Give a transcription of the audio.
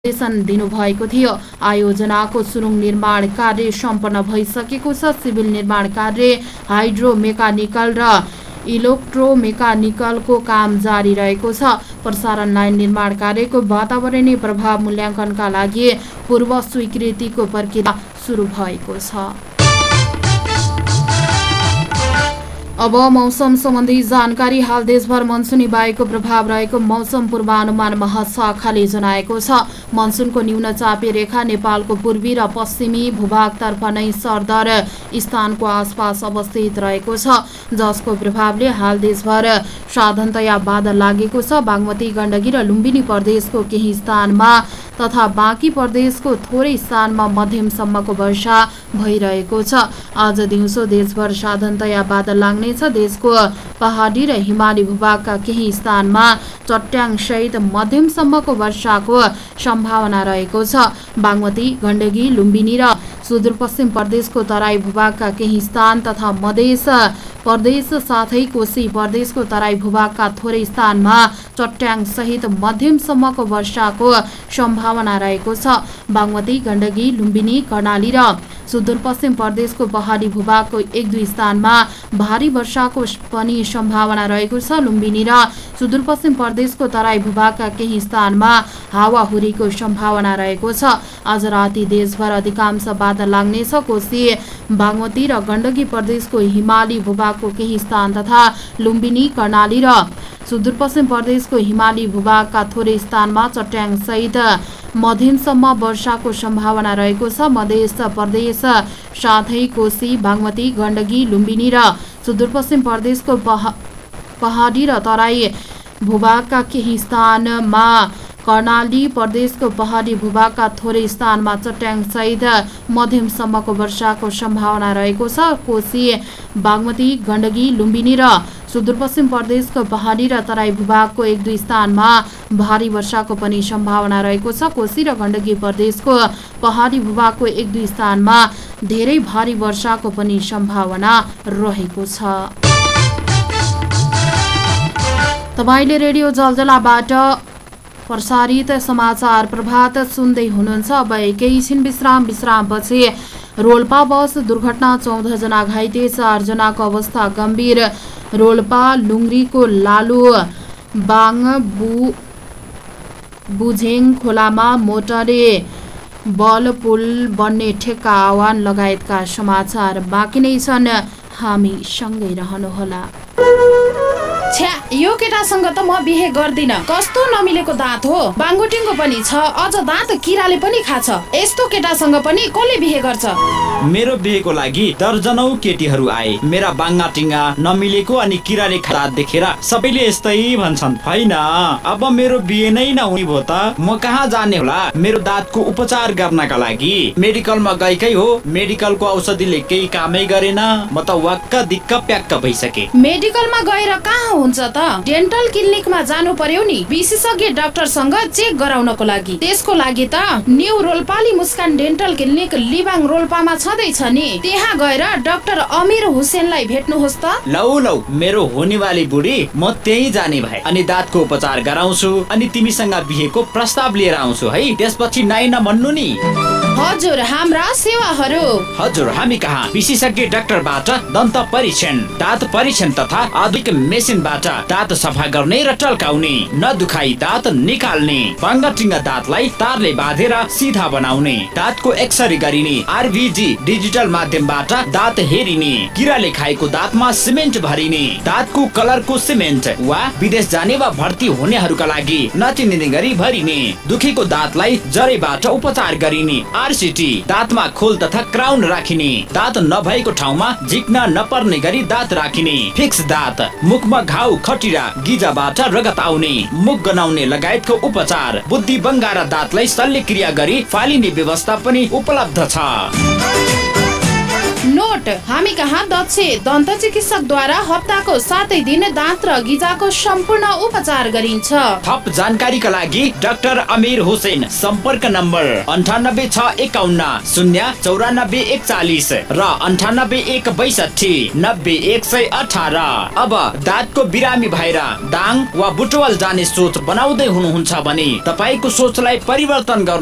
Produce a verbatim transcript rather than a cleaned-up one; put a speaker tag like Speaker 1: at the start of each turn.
Speaker 1: निर्देशन दिनुभएको थियो। आयोजनाको सुरुङ निर्माण कार्य सम्पन्न भइसकेको छ। सिभिल निर्माण कार्य, हाइड्रो मेकानिकल र इलेक्ट्रोमेकानिकलको काम जारी रहेको छ। प्रसारण लाइन निर्माण कार्यको वातावरणीय प्रभाव मूल्याङ्कनका लागि पूर्व स्वीकृतिको प्रक्रिया सुरु भएको छ। अब मौसम सम्बन्धी जानकारी। हाल देशभर मनसुनी वायुको प्रभाव रहेको मौसम पूर्वानुमान महाशाखाले जनाएको छ। मनसुनको न्यून चापे रेखा नेपालको पूर्वी र पश्चिमी भूभागतर्फ नै सरदर स्थानको आसपास अवस्थित रहेको छ, जसको प्रभावले हाल देशभर साधारणतया बादल लागेको छ। बागमती, गण्डकी र लुम्बिनी प्रदेशको केही स्थानमा तथा बाँकी प्रदेशको थोरै स्थानमा मध्यमसम्मको वर्षा भइरहेको छ। आज दिउँसो देशभर साधारणतया बादल लाग्ने छ। देशको पहाडी र हिमाली भूभागका केही स्थानमा चट्याङसहित मध्यमसम्मको वर्षाको सम्भावना रहेको छ। बागमती, गण्डकी, लुम्बिनी र सुदूरपश्चिम प्रदेशको तराई भूभागका केही स्थान तथा मधेस प्रदेश साथै कोशी प्रदेशको तराई भूभागका थोरै स्थानमा चट्याङसहित मध्यमसम्मको वर्षाको सम्भावना रहेको छ। बागमती, गण्डकी, लुम्बिनी, कर्णाली र सुदूरपश्चिम प्रदेशको पहाडी भूभागको एक दुई स्थानमा भारी वर्षाको पनि सम्भावना रहेको छ। लुम्बिनी र सुदूरपश्चिम प्रदेशको तराई भूभागका केही स्थानमा हावाहुरीको सम्भावना रहेको छ। आज राति देशभर अधिकांश बादल लाग्नेछ। कोशी, बागमती र गण्डकी प्रदेशको हिमाली भूभागको केही स्थान तथा लुम्बिनी, कर्णाली र सुदूरपश्चिम प्रदेशको हिमाली भूभागका थोरै स्थानमा चट्याङसहित मध्यमसम्म वर्षाको सम्भावना रहेको छ। मध्य प्रदेश साथै कोशी, बागमती, गण्डकी, लुम्बिनी र सुदूरपश्चिम प्रदेशको पहा पहाडी र तराई भूभागका केही स्थानमा, कर्णाली प्रदेशको पहाडी भूभागका थोरै स्थानमा चट्याङसहित मध्यमसम्मको वर्षाको सम्भावना रहेको छ। कोशी, बागमती, गण्डकी, लुम्बिनी र सुदूरपश्चिम प्रदेशको पहाडी र तराई भूभागको एक दुई स्थानमा भारी वर्षाको पनि सम्भावना रहेको छ। कोशी र गण्डकी प्रदेशको पहाडी भूभागको एक दुई स्थानमा धेरै भारी वर्षाको पनि सम्भावना रहेको छ। तपाईले रेडियो जलजलाबाट प्रसारित समाचार प्रभात सुन्दै हुनुहुन्छ। अब एकैछिन विश्राम विश्रामपछि रोल्पा बस दुर्घटना, चौध जना घाइते, चार जनाको अवस्था गम्भीर। रोल्पा लुङ्ग्रीको लालु बाङ बु बुझेङ खोलामा मोटरे बल पुल बन्ने ठेक्का आह्वान लगायतका समाचार बाँकी नै छन्। हामी सँगै रहनुहोला।
Speaker 2: छ्या, यो केटासँग त म बिहे गर्दिन। कस्तो नमिलेको दाँत हो। बाङ्गुटिङको पनि छ, अझ दाँत किराले पनि खाछ। यस्तो केटासँग पनि कसले बिहे गर्छ?
Speaker 3: मेरो बिहेको लागि दर्जनौ केटीहरू आए। मेरा बाङ्गाटिङ्गा नमिलेको अनि किराले दाँत देखेर सबैले यस्तै भन्छन्। होइन, अब मेरो बिहे नै नहुने भयो त म कहाँ जाने होला मेरो दाँतको उपचार गर्नका लागि? मेडिकलमा गएकै हो, मेडिकलको औषधिले केही कामै गरेन। म त वाक्क दिक्क प्याक्क भइसके।
Speaker 2: मेडिकलमा गएर कहाँ हुन्छ त? डेन्टल क्लिनिकमा जानु पर्यो नि, विशेषज्ञ डाक्टरसँग चेक गराउनको लागि। त्यसको लागि त न्यू रोल्पाली मुस्कान डेन्टल क्लिनिक लिबाङ रोल्पामा छँदैछ नि। त्यहाँ गएर डाक्टर अमीर हुसेनलाई भेट्नुहोस् त।
Speaker 3: लौ लौ, मेरो हुनेवाली बुढी, म त्यही जाने भए अनि दाँतको उपचार गराउँछु अनि तिमीसँग बिहेको प्रस्ताव लिएर आउँछु है। त्यसपछि नाइ नभन्नु नि।
Speaker 2: हजुर, हाम्रा सेवाहरू।
Speaker 3: हजुर, हामी कहाँ विशेषज्ञ डाक्टरबाट दन्त परीक्षण, दाँत परीक्षण तथा आधुनिक मेसिनबाट दाँत सफा गर्ने र टल्काउने, नदुखाई दाँत निकाल्ने, बाङ्गाटिङ्गा दाँतलाई तारले बाँधेर सिधा बनाउने, दाँतको एक्सरे गरिने, आरभिजी डिजिटल माध्यमबाट दाँत हेरिने, किराले खाएको दाँतमा सिमेन्ट भरिने, दाँतको कलरको सिमेन्ट वा विदेश जाने वा भर्ती हुनेहरूका लागि नचिनिने गरी भरिने, दुखेको दाँतलाई जरेबाट उपचार गरिने, आरसिटी दाँतमा खोल तथा क्राउन राखिने, दाँत नभएको ठाउँमा झिक्न नपर्ने गरी दाँत राखिने, फिक्स दाँत, मुखमा घाउ, खटिरा, गिजाबाट रगत आउने, मुख गनाउने लगायतको उपचार, बुद्धि बङ्गारा दाँतलाई शल्यक्रिया गरी फालिने व्यवस्था पनि उपलब्ध छ।
Speaker 2: नोट, हामी कहाँ दक्ष दन्त चिकित्सकद्वारा हप्ताको सातै दिन दाँत र गिजाको सम्पूर्ण उपचार गरिन्छ।
Speaker 3: थप जानकारीका लागि डाक्टर अमीर हुसैन, सम्पर्क नम्बर अन्ठानब्बे छ एकाउन्न शून्य चौरानब्बे एकचालिस र अन्ठानब्बे एक बैसठी नब्बे एक सय अठार। अब दाँतको बिरामी भएर दाङ वा बुटवल जाने सोच बनाउँदै हुनुहुन्छ भने तपाईँको सोचलाई परिवर्तन गर्नु